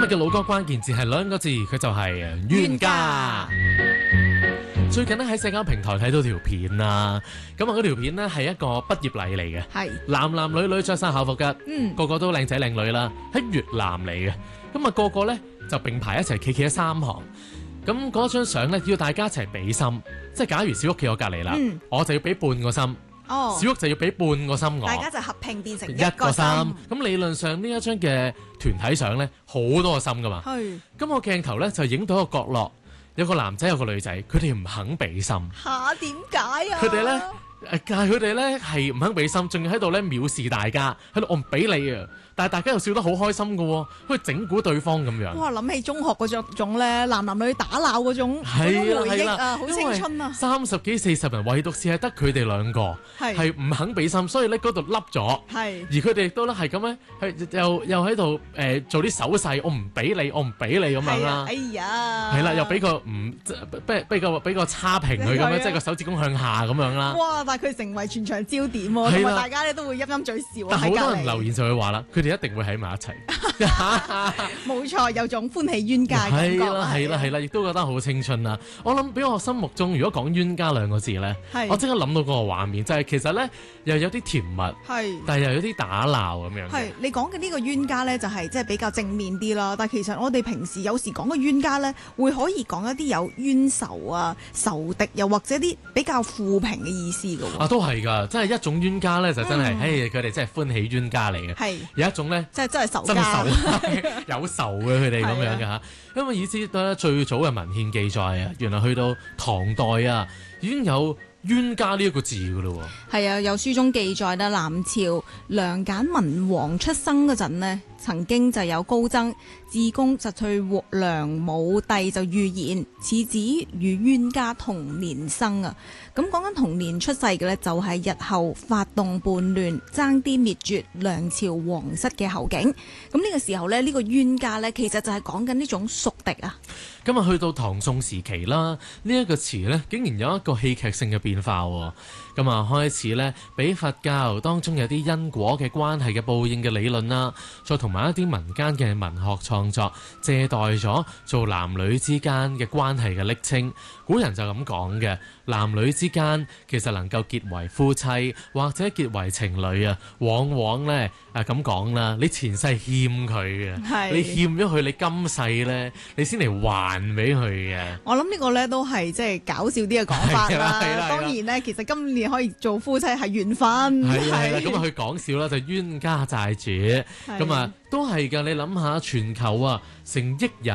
日嘅老歌關鍵字係兩個字，佢就係冤家。最近咧喺社交平台睇到條片啊，咁啊嗰條片呢係一個畢業禮嚟嘅， 係男女女着晒校服嘅，個個都靚仔靚女啦，喺越南嚟嘅，咁啊個個呢就並排一齊企喺三行，咁嗰張相呢要大家一齊俾心，即係假如小屋企我隔離啦，我就要俾半個心。 哦， 小屋就要俾半個心我， 大家就合拼變成一個心。咁理論上呢一張嘅團體相呢，好多個心噶嘛。 係。 咁我鏡頭呢，就影到一個角落，有個男仔有個女仔，佢哋唔肯俾心。 嚇？點解啊？ 佢哋呢，但係佢哋呢係唔肯俾心，仲要喺度呢藐視大家，喺度我唔俾你啊！但係大家又笑得好開心噶喎，好似整蠱對方咁樣。 哇！諗起中學嗰種咧，男女打鬧嗰種回憶啊，好青春啊 ！30幾40人，唯獨是係得佢哋兩個係唔肯俾心，所以咧嗰度凹咗。係，而佢哋亦都咧係咁咧，係又喺度做啲手勢，我唔俾你，我唔俾你咁樣啦。哎呀，係啦，又俾個唔俾個差評佢咁樣，即係個手指公向下咁樣啦。 哇！但係佢成為全場焦點喎，同埋大家咧都會陰陰嘴笑。 但好多人留言就會話啦，佢哋一定會喺埋一齊。 冇錯，有種歡喜冤家嘅感覺。 係啦，亦都覺得好青春啊！我諗俾我心目中，如果講冤家兩個字咧，我即刻諗到嗰個畫面，就係其實咧又有啲甜蜜，但係又有啲打鬧咁樣。係你講嘅呢個冤家咧，就係即係比較正面啲啦。但係其實我哋平時有時講嘅冤家咧，會可以講一啲有冤仇啊、仇敵，又或者啲比較負評嘅意思㗎喎。 啊，都係㗎，真係一種冤家咧，就真係，佢哋真係歡喜冤家嚟嘅。係有一種咧。 真係仇家， 有仇嘅佢哋咁樣嘅嚇，因為以至到最早嘅文獻記載啊，原來去到唐代啊，已經有冤家呢一個字㗎咯喎。係啊，有書中記載啦，南朝梁簡文王出生嗰陣呢，曾經就有高僧智公就對梁武帝就預言，此子與冤家同年生啊。咁講緊同年出世嘅呢，就係日後發動叛亂，爭啲滅絕梁朝皇室嘅後景。咁呢個時候呢，呢個冤家呢，其實就係講緊呢種宿敵啊。咁啊，去到唐宋時期啦，呢一個詞呢，竟然有一個戲劇性嘅變化喎。咁啊，開始呢，俾佛教當中有啲因果嘅關係嘅報應嘅理論啦，再同埋一啲民間嘅文學創作，借代咗做男女之間嘅關係嘅暱稱。古人就咁講嘅，男女之間其實能夠結為夫妻或者結為情侶啊，往往呢咁講啦，你前世欠佢嘅，你欠咗佢，你今世呢，你先嚟還俾佢嘅。我諗呢個呢都係即係搞笑啲嘅講法啦。當然呢，其實今年可以做夫妻係緣分。係啦，咁啊佢講笑啦，就冤家債主咁啊。都係㗎，你諗下全球啊，成億人